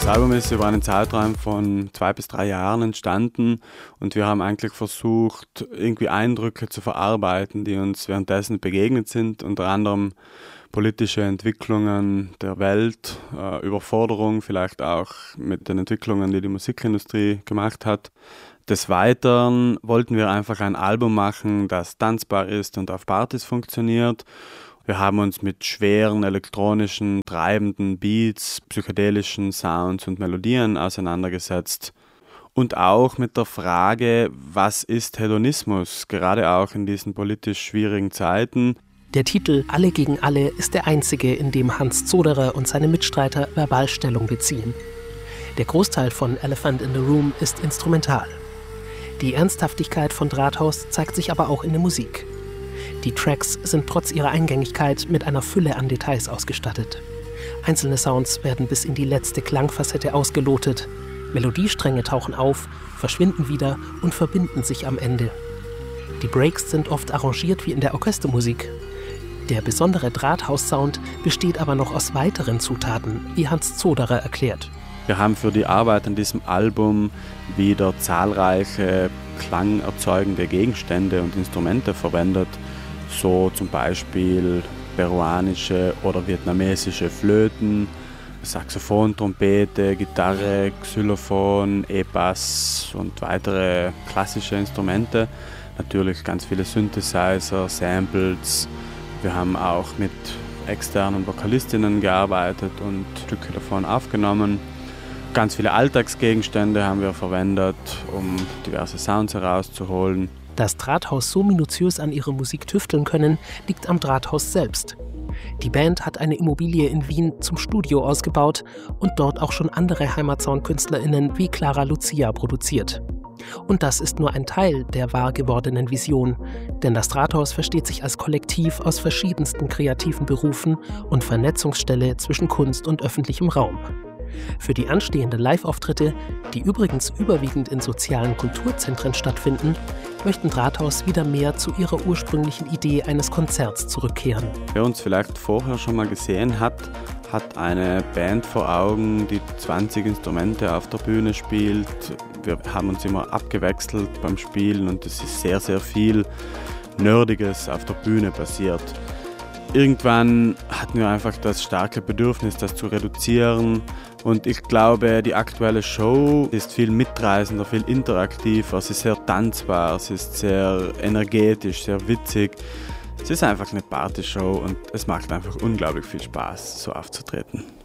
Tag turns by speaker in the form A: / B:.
A: Album ist über einen Zeitraum von 2 bis 3 Jahren entstanden und wir haben eigentlich versucht, irgendwie Eindrücke zu verarbeiten, die uns währenddessen begegnet sind, unter anderem politische Entwicklungen der Welt, Überforderung vielleicht auch mit den Entwicklungen, die die Musikindustrie gemacht hat. Des Weiteren wollten wir einfach ein Album machen, das tanzbar ist und auf Partys funktioniert. Wir haben uns mit schweren, elektronischen, treibenden Beats, psychedelischen Sounds und Melodien auseinandergesetzt. Und auch mit der Frage, was ist Hedonismus, gerade auch in diesen politisch schwierigen Zeiten.
B: Der Titel Alle gegen Alle ist der einzige, in dem Hans Zoderer und seine Mitstreiter Verbalstellung beziehen. Der Großteil von Elephant in the Room ist instrumental. Die Ernsthaftigkeit von Drahthaus zeigt sich aber auch in der Musik. Die Tracks sind trotz ihrer Eingängigkeit mit einer Fülle an Details ausgestattet. Einzelne Sounds werden bis in die letzte Klangfacette ausgelotet. Melodiestränge tauchen auf, verschwinden wieder und verbinden sich am Ende. Die Breaks sind oft arrangiert wie in der Orchestermusik. Der besondere Drahthaus-Sound besteht aber noch aus weiteren Zutaten, wie Hans Zoderer erklärt.
A: Wir haben für die Arbeit an diesem Album wieder zahlreiche klangerzeugende Gegenstände und Instrumente verwendet, so zum Beispiel peruanische oder vietnamesische Flöten, Saxophon, Trompete, Gitarre, Xylophon, E-Bass und weitere klassische Instrumente. Natürlich ganz viele Synthesizer, Samples. Wir haben auch mit externen Vokalistinnen gearbeitet und Stücke davon aufgenommen. Ganz viele Alltagsgegenstände haben wir verwendet, um diverse Sounds herauszuholen.
B: Dass Drahthaus so minutiös an ihrer Musik tüfteln können, liegt am Drahthaus selbst. Die Band hat eine Immobilie in Wien zum Studio ausgebaut und dort auch schon andere Heimatsound-KünstlerInnen wie Clara Lucia produziert. Und das ist nur ein Teil der wahr gewordenen Vision, denn das Drahthaus versteht sich als Kollektiv aus verschiedensten kreativen Berufen und Vernetzungsstelle zwischen Kunst und öffentlichem Raum. Für die anstehenden Live-Auftritte, die übrigens überwiegend in sozialen Kulturzentren stattfinden, möchten Drahthaus wieder mehr zu ihrer ursprünglichen Idee eines Konzerts zurückkehren.
A: Wer uns vielleicht vorher schon mal gesehen hat, hat eine Band vor Augen, die 20 Instrumente auf der Bühne spielt. Wir haben uns immer abgewechselt beim Spielen und es ist sehr, sehr viel Nerdiges auf der Bühne passiert. Irgendwann hatten wir einfach das starke Bedürfnis, das zu reduzieren. Und ich glaube, die aktuelle Show ist viel mitreißender, viel interaktiver. Es ist sehr tanzbar, es ist sehr energetisch, sehr witzig. Es ist einfach eine Partyshow und es macht einfach unglaublich viel Spaß, so aufzutreten.